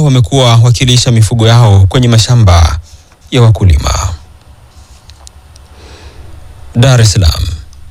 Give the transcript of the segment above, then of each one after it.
wamekuwa wakilisha mifugo yao kwenye mashamba ya wakulima. Dar es Salaam.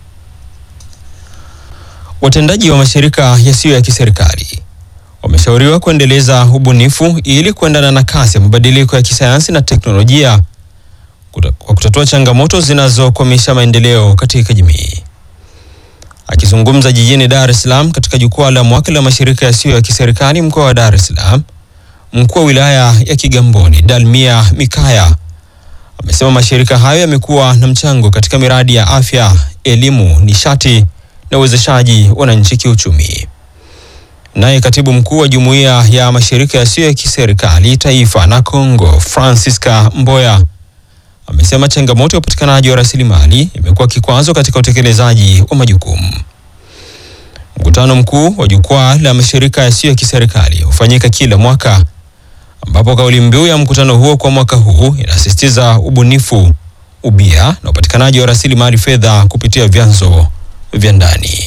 Watendaji wa mashirika yasiyo ya kiserikali wameshauriwa kuendeleza ubunifu ili kuendana na kasi ya mabadiliko ya kisayansi na teknolojia kwa kutatua changamoto zinazokwamisha maendeleo katika jamii. Akizungumza jijini Dar es Salaam katika jukwaa la mwaka la mashirika yasiyo ya kiserikali mkoa wa Dar es Salaam, mkuu wa wilaya ya Kigamboni Dalmia Mikaya amesema mashirika hayo yamekuwa na mchango katika miradi ya afya, elimu, nishati na uwezeshaji wananchi kiuchumi. Naye katibu mkuu wa jumuiya ya mashirika yasiyo ya kiserikali taifa na Kongo, Francisca Mboya, amesema changamoto ya upatikanaji wa rasilimali imekuwa kikwazo katika utekelezaji wa majukumu. Mkutano mkuu wa jukwaa la mashirika yasiyo ya kiserikali hufanyika kila mwaka, ambapo kauli mbiu ya mkutano huo kwa mwaka huu inasisitiza ubunifu, ubia na upatikanaji wa rasilimali fedha kupitia vyanzo vya ndani.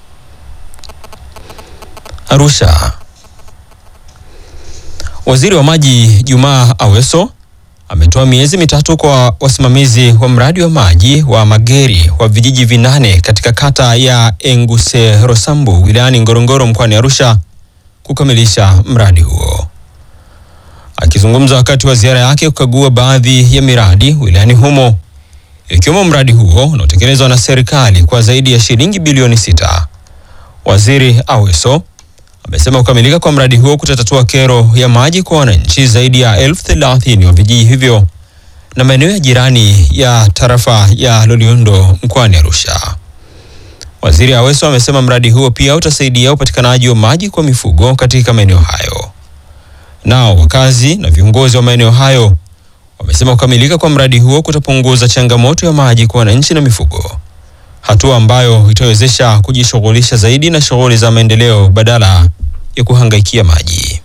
Arusha. Waziri wa Maji Juma Aweso ametoa miezi mitatu kwa wasimamizi wa mradi wa maji wa Mageri wa vijiji 8 katika kata ya Enguse Rosambu wilayani Ngorongoro mkoani Arusha kukamilisha mradi huo. Akizungumza wakati wa ziara yake kukagua baadhi ya miradi wilayani humo, ikiwemo mradi huo unaotekelezwa na serikali kwa zaidi ya shilingi bilioni 6, Waziri Aweso amesema kukamilika kwa mradi huo kutatatua kero ya maji kwa wananchi zaidi ya 30,000 wa vijiji hivyo na maeneo ya jirani ya tarafa ya Loliondo mkoani Arusha. Waziri Aweso amesema mradi huo pia utasaidia upatikanaji wa maji kwa mifugo katika maeneo hayo. Nao wakazi na viongozi wa maeneo hayo wamesema kukamilika kwa mradi huo kutapunguza changamoto ya maji kwa wananchi na mifugo, hatua ambayo itawezesha kujishughulisha zaidi na shughuli za maendeleo badala ya kuhangaikia maji.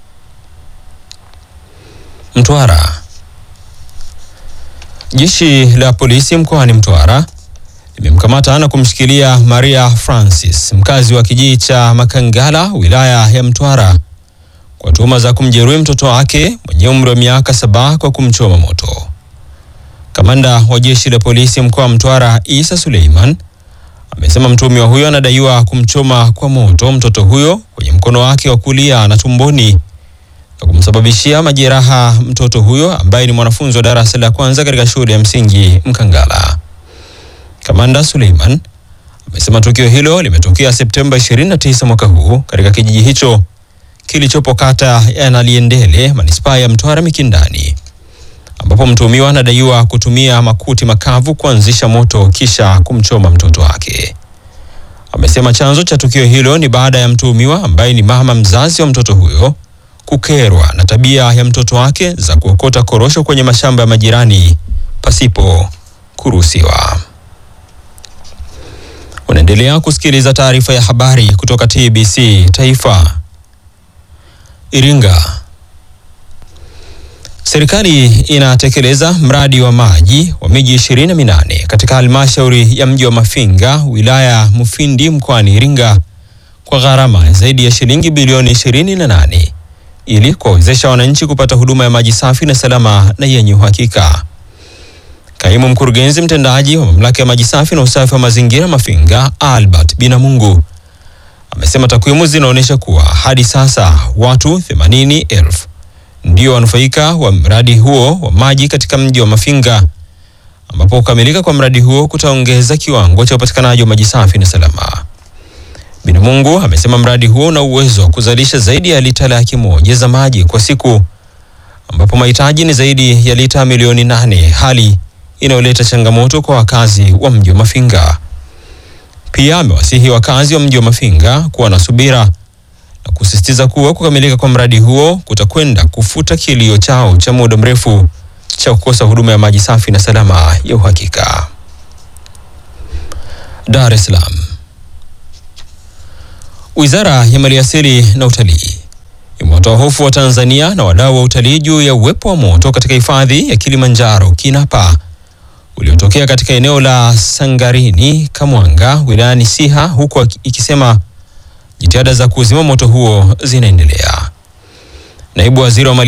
Mtwara. Jeshi la polisi mkoani Mtwara limemkamata na kumshikilia Maria Francis, mkazi wa kijiji cha Makangala, wilaya ya Mtwara, kwa tuhuma za kumjeruhi mtoto wake mwenye umri wa miaka 7 kwa kumchoma moto. Kamanda wa jeshi la polisi mkoa wa Mtwara, Isa Suleiman, amesema mtuhumiwa huyo anadaiwa kumchoma kwa moto mtoto huyo kwenye mkono wake wa kulia na tumboni na kumsababishia majeraha mtoto huyo ambaye ni mwanafunzi wa darasa la kwanza katika shule ya msingi Mkangala. Kamanda Suleiman amesema tukio hilo limetokea Septemba 29 mwaka huu katika kijiji hicho kilichopo kata ya Naliendele, manispaa ya Mtwara Mikindani, ambapo mtuhumiwa anadaiwa kutumia makuti makavu kuanzisha moto kisha kumchoma mtoto wake. Amesema chanzo cha tukio hilo ni baada ya mtuhumiwa ambaye ni mama mzazi wa mtoto huyo kukerwa na tabia ya mtoto wake za kuokota korosho kwenye mashamba ya majirani pasipo kuruhusiwa. Unaendelea kusikiliza taarifa ya habari kutoka TBC Taifa. Iringa. Serikali inatekeleza mradi wa maji wa miji 28 katika halmashauri ya mji wa Mafinga, wilaya Mufindi mkoani Iringa kwa gharama zaidi ya shilingi bilioni 28 ili kuwezesha wananchi kupata huduma ya maji safi na salama na yenye uhakika. Kaimu mkurugenzi mtendaji wa mamlaka ya maji safi na usafi wa mazingira Mafinga, Albert Binamungu, amesema takwimu zinaonyesha kuwa hadi sasa watu 80,000 ndio wanufaika wa mradi huo wa maji katika mji wa Mafinga, ambapo kukamilika kwa mradi huo kutaongeza kiwango cha upatikanaji wa maji safi na salama. Binamungu amesema mradi huo una uwezo wa kuzalisha zaidi ya lita 100,000 za maji kwa siku, ambapo mahitaji ni zaidi ya lita milioni 8, hali inayoleta changamoto kwa wakazi wa mji wa Mafinga. Pia amewasihi wakazi wa mji wa Mafinga kuwa na subira na kusisitiza kuwa kukamilika kwa mradi huo kutakwenda kufuta kilio chao cha muda mrefu cha kukosa huduma ya maji safi na salama ya uhakika. Dar es Salaam. Wizara ya Maliasili na Utalii imewatoa hofu wa Tanzania na wadau wa utalii juu ya uwepo wa moto katika hifadhi ya Kilimanjaro Kinapa uliotokea katika eneo la Sangarini Kamwanga wilayani Siha, huku ikisema jitihada za kuzima moto huo zinaendelea. Naibu Waziri wa